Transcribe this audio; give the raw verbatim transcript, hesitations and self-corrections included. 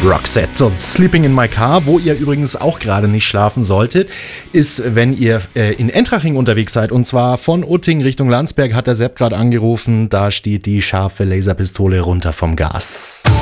Roxette und Sleeping in My Car. Wo ihr übrigens auch gerade nicht schlafen solltet, ist, wenn ihr äh, in Entraching unterwegs seid. Und zwar von Utting Richtung Landsberg, hat der Sepp gerade angerufen. Da steht die scharfe Laserpistole runter vom Gas.